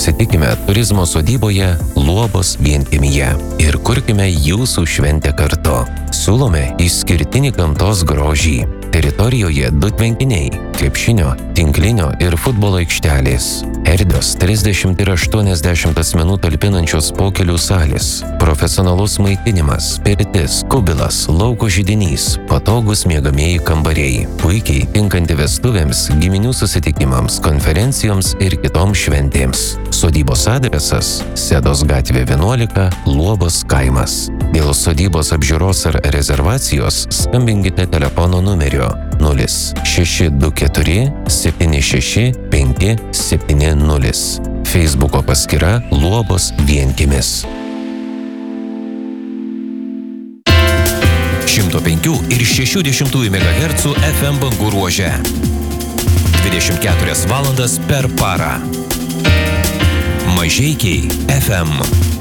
Susitikime turizmo sodyboje Luobos vienkiemyje ir kurkime jūsų šventę kartu. Siūlome išskirtinį gamtos grožį. Teritorijoje 2 tvenkiniai – krepšinio, tinklinio ir futbolo aikštelės. Erdvios 30 ir 80 asmenų talpinančios pokelių salės. Profesionalus maitinimas, pirtis, kubilas, lauko židinys, patogus miegamieji kambariai. Puikiai tinkanti vestuvėms, giminių susitikimams, konferencijoms ir kitoms šventėms. Sodybos adresas – Sedos gatvė 11, Luobos kaimas. Dėl sodybos apžiūros ar rezervacijos skambinkite telefono numeriu 0624 76 570. Feisbuko paskyra Luobos vienkiemis. 105 ir 60 MHz FM bangų ruože. 24 valandas per parą. Mažeikiai FM.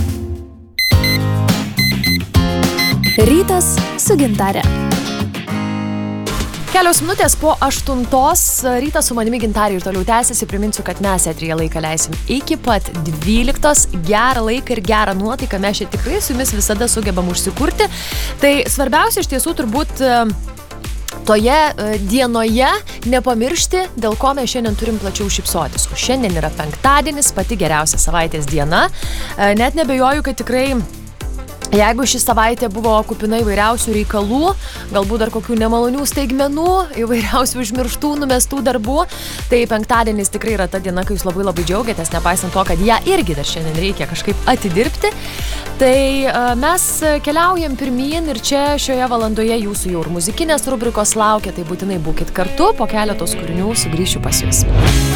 Rytas su Gintare. Kelios minutės po 8 rytas su manimi Gintarė ir toliau tęsiasi. Priminsiu, kad mes eteryje laiką leisim iki pat 12. Gerą laiką ir gerą nuotaiką mes čia tikrai su jumis visada sugebam užsikurti. Tai svarbiausia iš tiesų turbūt toje dienoje nepamiršti, dėl ko mes šiandien turim plačiau šypsotis. O šiandien yra penktadienis, pati geriausia savaitės diena. Net nebejoju, kad tikrai jeigu ši savaitė buvo kupina įvairiausių reikalų, galbūt dar kokių nemalonių staigmenų, įvairiausių užmirštų, numestų darbų, tai penktadienis tikrai yra ta diena, kai jūs labai labai džiaugiatės, nepaisant to, kad ją irgi dar šiandien reikia kažkaip atidirbti. Tai mes keliaujam pirmyn ir čia šioje valandoje jūsų jau ir muzikinės rubrikos laukia, tai būtinai būkit kartu, po keletos kūrinių sugrįšiu pas jus.